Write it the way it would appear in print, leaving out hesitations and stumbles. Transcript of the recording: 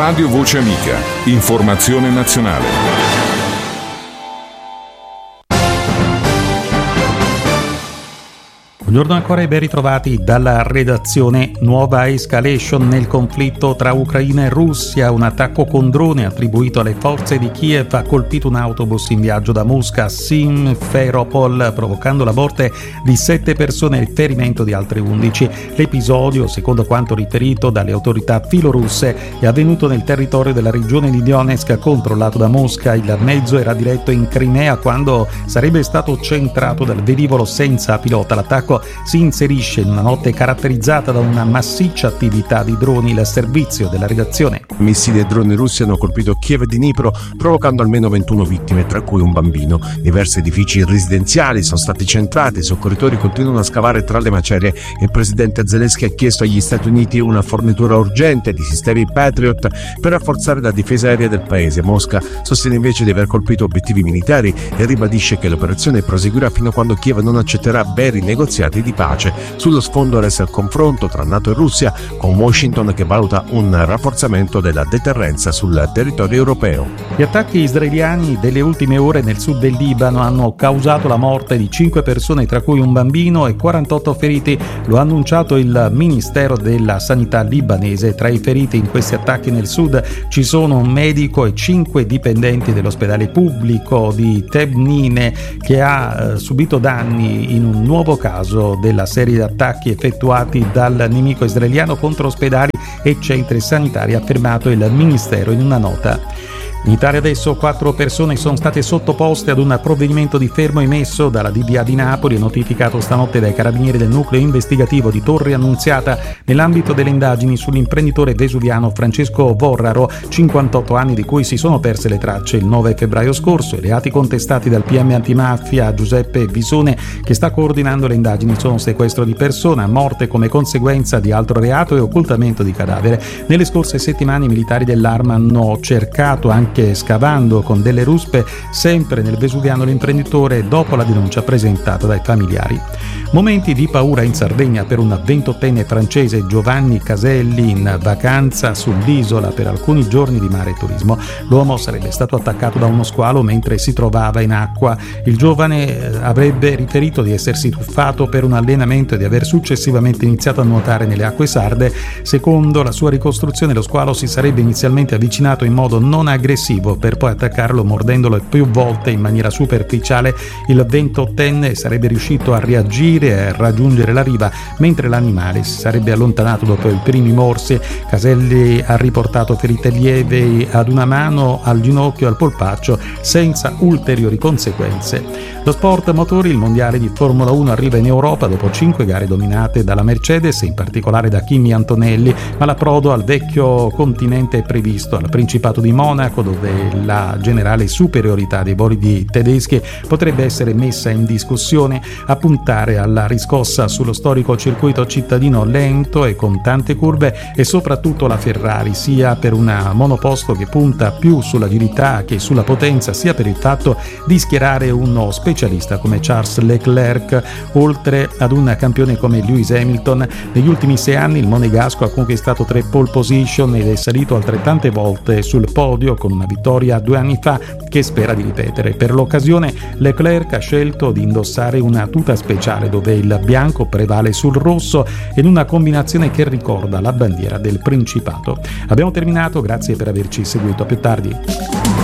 Radio Voce Amica. Informazione nazionale. Buongiorno ancora e ben ritrovati dalla redazione. Nuova escalation nel conflitto tra Ucraina e Russia. Un attacco con drone attribuito alle forze di Kiev ha colpito un autobus in viaggio da Mosca a Simferopol, provocando la morte di 7 persone e il ferimento di altre 11. L'episodio, secondo quanto riferito dalle autorità filorusse, è avvenuto nel territorio della regione di Donetsk, controllato da Mosca. Il mezzo era diretto in Crimea quando sarebbe stato centrato dal velivolo senza pilota. L'attacco si inserisce in una notte caratterizzata da una massiccia attività di droni. Il servizio della redazione. Missili e droni russi hanno colpito Kiev e Dnipro, provocando almeno 21 vittime, tra cui un bambino. Diversi edifici residenziali sono stati centrati, i soccorritori continuano a scavare tra le macerie. Il presidente Zelensky ha chiesto agli Stati Uniti una fornitura urgente di sistemi Patriot per rafforzare la difesa aerea del paese. Mosca sostiene invece di aver colpito obiettivi militari e ribadisce che l'operazione proseguirà fino a quando Kiev non accetterà veri negoziati di pace. Sullo sfondo resta il confronto tra NATO e Russia, con Washington che valuta un rafforzamento della deterrenza sul territorio europeo. Gli attacchi israeliani delle ultime ore nel sud del Libano hanno causato la morte di 5 persone, tra cui un bambino, e 48 feriti. Lo ha annunciato il Ministero della Sanità libanese. Tra i feriti in questi attacchi nel sud ci sono un medico e 5 dipendenti dell'ospedale pubblico di Tebnine, che ha subito danni in un nuovo caso della serie di attacchi effettuati dal nemico israeliano contro ospedali e centri sanitari, ha affermato il Ministero in una nota. In Italia adesso 4 persone sono state sottoposte ad un provvedimento di fermo emesso dalla DDA di Napoli e notificato stanotte dai carabinieri del nucleo investigativo di Torre Annunziata nell'ambito delle indagini sull'imprenditore vesuviano Francesco Vorraro, 58 anni, di cui si sono perse le tracce il 9 febbraio scorso. I reati contestati dal PM antimafia Giuseppe Visone, che sta coordinando le indagini, sono sequestro di persona, morte come conseguenza di altro reato e occultamento di cadavere. Nelle scorse settimane i militari dell'Arma hanno cercato, anche scavando con delle ruspe, sempre nel vesuviano l'imprenditore, dopo la denuncia presentata dai familiari. Momenti di paura in Sardegna per un 28enne francese, Giovanni Caselli, in vacanza sull'isola per alcuni giorni di mare e turismo. L'uomo sarebbe stato attaccato da uno squalo mentre si trovava in acqua. Il giovane avrebbe riferito di essersi tuffato per un allenamento e di aver successivamente iniziato a nuotare nelle acque sarde. Secondo la sua ricostruzione, lo squalo si sarebbe inizialmente avvicinato in modo non aggressivo per poi attaccarlo mordendolo più volte in maniera superficiale. Il 28enne sarebbe riuscito a reagire e a raggiungere la riva, mentre l'animale si sarebbe allontanato dopo i primi morsi. Caselli ha riportato ferite lievi ad una mano, al ginocchio e al polpaccio, senza ulteriori conseguenze. Lo sport motori, il mondiale di Formula 1 arriva in Europa dopo 5 gare dominate dalla Mercedes, in particolare da Kimi Antonelli, ma l'approdo al vecchio continente è previsto al Principato di Monaco, dove la generale superiorità dei bolidi tedeschi potrebbe essere messa in discussione. A puntare alla riscossa sullo storico circuito cittadino lento e con tante curve e soprattutto la Ferrari, sia per una monoposto che punta più sull'agilità che sulla potenza, sia per il fatto di schierare uno specialista come Charles Leclerc, oltre ad un campione come Lewis Hamilton. Negli ultimi 6 anni il monegasco ha conquistato 3 pole position ed è salito altrettante volte sul podio, con una vittoria 2 anni fa che spera di ripetere. Per l'occasione Leclerc ha scelto di indossare una tuta speciale dove il bianco prevale sul rosso, in una combinazione che ricorda la bandiera del Principato. Abbiamo terminato, grazie per averci seguito, a più tardi.